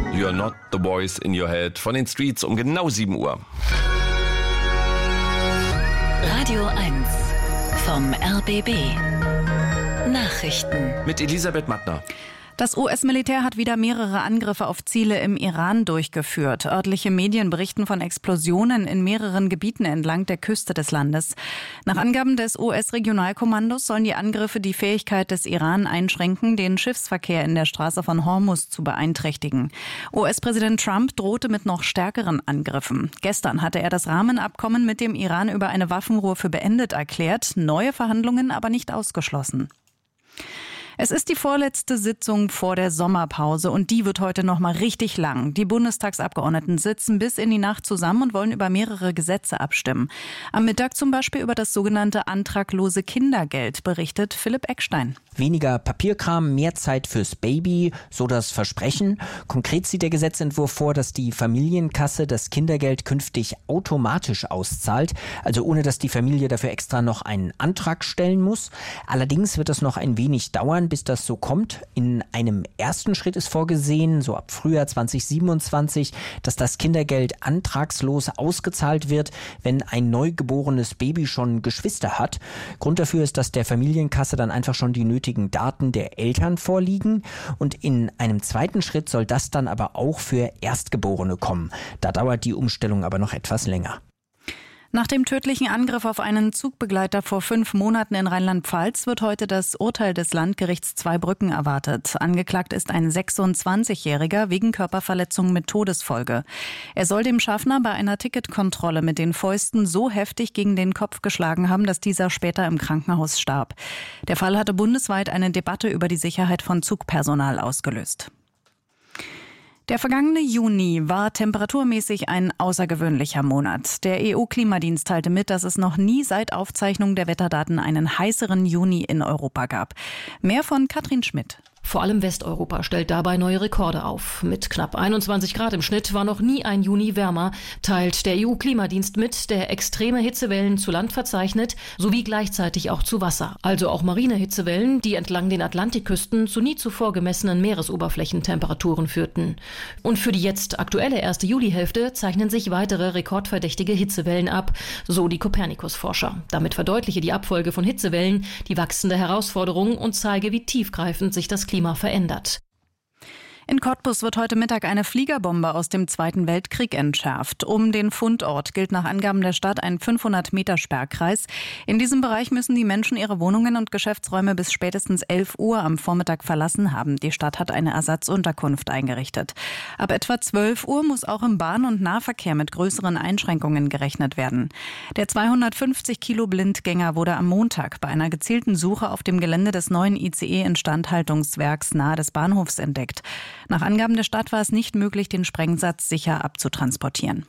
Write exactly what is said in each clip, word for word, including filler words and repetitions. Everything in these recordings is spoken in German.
You're Not the Voice in Your Head von den Streets um genau sieben Uhr. Radio eins vom R B B. Nachrichten mit Elisabeth Mattner. Das U S-Militär hat wieder mehrere Angriffe auf Ziele im Iran durchgeführt. Örtliche Medien berichten von Explosionen in mehreren Gebieten entlang der Küste des Landes. Nach Angaben des U S-Regionalkommandos sollen die Angriffe die Fähigkeit des Iran einschränken, den Schiffsverkehr in der Straße von Hormuz zu beeinträchtigen. U S-Präsident Trump drohte mit noch stärkeren Angriffen. Gestern hatte er das Rahmenabkommen mit dem Iran über eine Waffenruhe für beendet erklärt, neue Verhandlungen aber nicht ausgeschlossen. Es ist die vorletzte Sitzung vor der Sommerpause und die wird heute noch mal richtig lang. Die Bundestagsabgeordneten sitzen bis in die Nacht zusammen und wollen über mehrere Gesetze abstimmen. Am Mittag zum Beispiel über das sogenannte antraglose Kindergeld, berichtet Philipp Eckstein. Weniger Papierkram, mehr Zeit fürs Baby, so das Versprechen. Konkret sieht der Gesetzentwurf vor, dass die Familienkasse das Kindergeld künftig automatisch auszahlt, also ohne dass die Familie dafür extra noch einen Antrag stellen muss. Allerdings wird es noch ein wenig dauern, bis das so kommt. In einem ersten Schritt ist vorgesehen, so ab Frühjahr zwanzig siebenundzwanzig, dass das Kindergeld antragslos ausgezahlt wird, wenn ein neugeborenes Baby schon Geschwister hat. Grund dafür ist, dass der Familienkasse dann einfach schon die nötigen Daten der Eltern vorliegen. Und in einem zweiten Schritt soll das dann aber auch für Erstgeborene kommen. Da dauert die Umstellung aber noch etwas länger. Nach dem tödlichen Angriff auf einen Zugbegleiter vor fünf Monaten in Rheinland-Pfalz wird heute das Urteil des Landgerichts Zweibrücken erwartet. Angeklagt ist ein sechsundzwanzigjähriger wegen Körperverletzung mit Todesfolge. Er soll dem Schaffner bei einer Ticketkontrolle mit den Fäusten so heftig gegen den Kopf geschlagen haben, dass dieser später im Krankenhaus starb. Der Fall hatte bundesweit eine Debatte über die Sicherheit von Zugpersonal ausgelöst. Der vergangene Juni war temperaturmäßig ein außergewöhnlicher Monat. Der E U-Klimadienst teilte mit, dass es noch nie seit Aufzeichnung der Wetterdaten einen heißeren Juni in Europa gab. Mehr von Katrin Schmidt. Vor allem Westeuropa stellt dabei neue Rekorde auf. Mit knapp einundzwanzig Grad im Schnitt war noch nie ein Juni wärmer, teilt der E U-Klimadienst mit, der extreme Hitzewellen zu Land verzeichnet, sowie gleichzeitig auch zu Wasser. Also auch marine Hitzewellen, die entlang den Atlantikküsten zu nie zuvor gemessenen Meeresoberflächentemperaturen führten. Und für die jetzt aktuelle erste Julihälfte zeichnen sich weitere rekordverdächtige Hitzewellen ab, so die Copernicus-Forscher. Damit verdeutliche die Abfolge von Hitzewellen die wachsende Herausforderung und zeige, wie tiefgreifend sich das Klima verändert. In Cottbus wird heute Mittag eine Fliegerbombe aus dem Zweiten Weltkrieg entschärft. Um den Fundort gilt nach Angaben der Stadt ein fünfhundert Meter Sperrkreis. In diesem Bereich müssen die Menschen ihre Wohnungen und Geschäftsräume bis spätestens elf Uhr am Vormittag verlassen haben. Die Stadt hat eine Ersatzunterkunft eingerichtet. Ab etwa zwölf Uhr muss auch im Bahn- und Nahverkehr mit größeren Einschränkungen gerechnet werden. Der zweihundertfünfzig Kilo Blindgänger wurde am Montag bei einer gezielten Suche auf dem Gelände des neuen I C E-Instandhaltungswerks nahe des Bahnhofs entdeckt. Nach Angaben der Stadt war es nicht möglich, den Sprengsatz sicher abzutransportieren.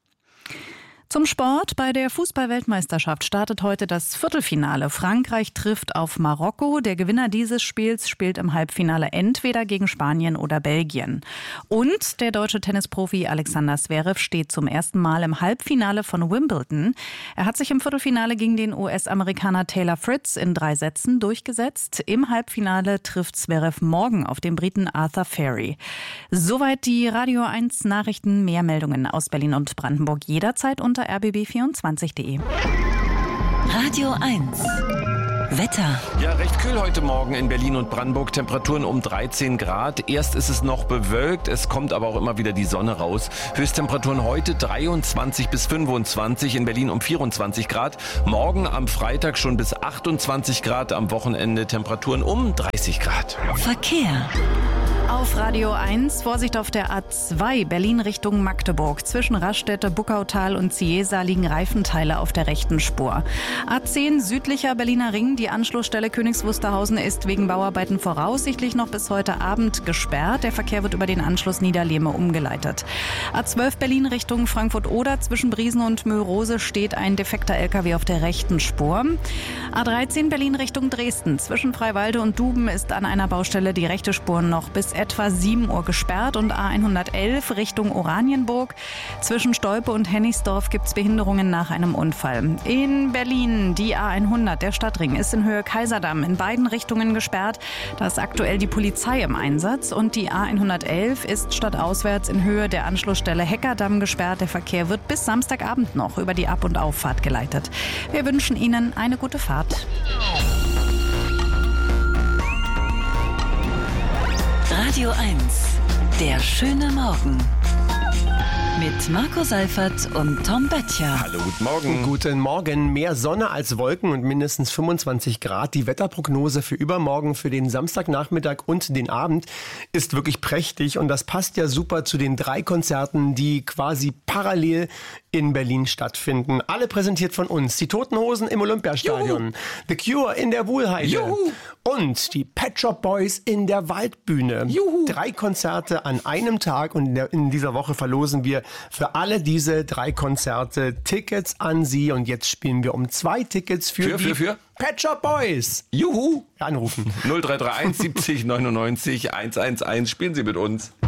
Zum Sport. Bei der Fußball-Weltmeisterschaft startet heute das Viertelfinale. Frankreich trifft auf Marokko. Der Gewinner dieses Spiels spielt im Halbfinale entweder gegen Spanien oder Belgien. Und der deutsche Tennisprofi Alexander Zverev steht zum ersten Mal im Halbfinale von Wimbledon. Er hat sich im Viertelfinale gegen den U S-Amerikaner Taylor Fritz in drei Sätzen durchgesetzt. Im Halbfinale trifft Zverev morgen auf den Briten Arthur Ferry. Soweit die Radio eins Nachrichten. Mehr Meldungen aus Berlin und Brandenburg jederzeit unter r b b vierundzwanzig punkt de. Radio eins Wetter. Ja, recht kühl heute Morgen in Berlin und Brandenburg. Temperaturen um dreizehn Grad. Erst ist es noch bewölkt, es kommt aber auch immer wieder die Sonne raus. Höchsttemperaturen heute dreiundzwanzig bis fünfundzwanzig, in Berlin um vierundzwanzig Grad. Morgen am Freitag schon bis achtundzwanzig Grad, am Wochenende Temperaturen um dreißig Grad. Verkehr. Auf Radio eins, Vorsicht auf der A zwei, Berlin Richtung Magdeburg. Zwischen Raststätte, Buckautal und Ciesa liegen Reifenteile auf der rechten Spur. A zehn, südlicher Berliner Ring, die Anschlussstelle Königs Wusterhausen ist wegen Bauarbeiten voraussichtlich noch bis heute Abend gesperrt. Der Verkehr wird über den Anschluss Niederlehme umgeleitet. A zwölf, Berlin Richtung Frankfurt-Oder, zwischen Briesen und Möhrose steht ein defekter L K W auf der rechten Spur. A dreizehn, Berlin Richtung Dresden, zwischen Freiwalde und Duben ist an einer Baustelle die rechte Spur noch bis etwa sieben Uhr gesperrt und A hundertelf Richtung Oranienburg. Zwischen Stolpe und Hennigsdorf gibt es Behinderungen nach einem Unfall. In Berlin die A hundert, der Stadtring, ist in Höhe Kaiserdamm in beiden Richtungen gesperrt. Da ist aktuell die Polizei im Einsatz und die A hundertelf ist stadtauswärts in Höhe der Anschlussstelle Heckerdamm gesperrt. Der Verkehr wird bis Samstagabend noch über die Ab- und Auffahrt geleitet. Wir wünschen Ihnen eine gute Fahrt. Radio eins, der schöne Morgen. Mit Marco Seifert und Tom Böttcher. Hallo, guten Morgen. Guten Morgen. Mehr Sonne als Wolken und mindestens fünfundzwanzig Grad. Die Wetterprognose für übermorgen, für den Samstagnachmittag und den Abend ist wirklich prächtig. Und das passt ja super zu den drei Konzerten, die quasi parallel in Berlin stattfinden. Alle präsentiert von uns. Die Toten Hosen im Olympiastadion. Juhu. The Cure in der Wuhlheide. Juhu. Und die Pet Shop Boys in der Waldbühne. Juhu. Drei Konzerte an einem Tag. Und in, der, in dieser Woche verlosen wir für alle diese drei Konzerte Tickets an Sie. Und jetzt spielen wir um zwei Tickets für, für, die für, für? Pet Shop Boys. Juhu! Anrufen. null drei drei eins siebzig neunundneunzig hunderteins. Spielen Sie mit uns.